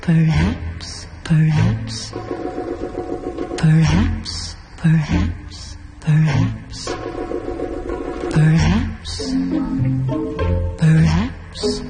Perhaps, perhaps, perhaps, perhaps, perhaps, perhaps, perhaps,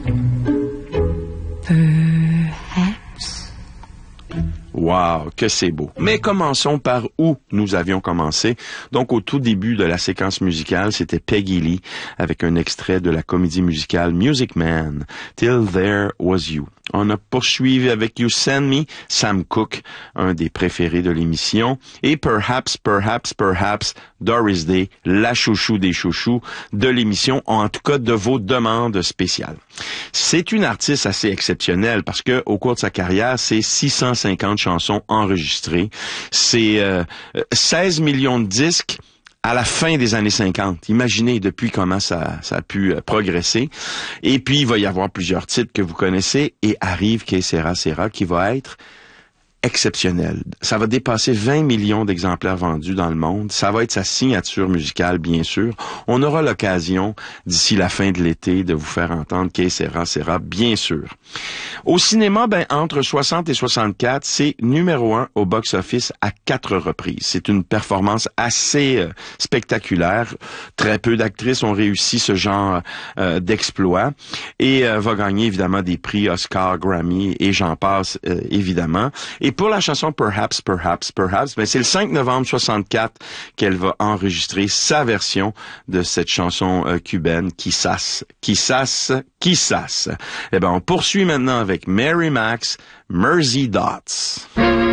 perhaps. Wow, que c'est beau. Mais commençons par où nous avions commencé. Donc, au tout début de la séquence musicale, c'était Peggy Lee avec un extrait de la comédie musicale Music Man, Till There Was You. On a poursuivi avec You Send Me, Sam Cooke, un des préférés de l'émission, et Perhaps, Perhaps, Perhaps, Doris Day, la chouchou des chouchous de l'émission, en tout cas de vos demandes spéciales. C'est une artiste assez exceptionnelle parce que au cours de sa carrière, c'est 650 chansons enregistrées, c'est 16 millions de disques à la fin des années 50. Imaginez depuis comment ça a pu progresser. Et puis, il va y avoir plusieurs titres que vous connaissez et arrive Que Sera Sera qui va être exceptionnel. Ça va dépasser 20 millions d'exemplaires vendus dans le monde. Ça va être sa signature musicale, bien sûr. On aura l'occasion, d'ici la fin de l'été, de vous faire entendre Que Sera Sera, bien sûr. Au cinéma, entre 60 et 64, c'est numéro 1 au box-office à 4 reprises. C'est une performance assez spectaculaire. Très peu d'actrices ont réussi ce genre d'exploit et va gagner évidemment des prix Oscar, Grammy et j'en passe évidemment. Et pour la chanson Perhaps, Perhaps, Perhaps, c'est le 5 novembre 64 qu'elle va enregistrer sa version de cette chanson cubaine, Quizás, Quizás, Quizás. On poursuit maintenant avec Mary Max, Mersey Dots.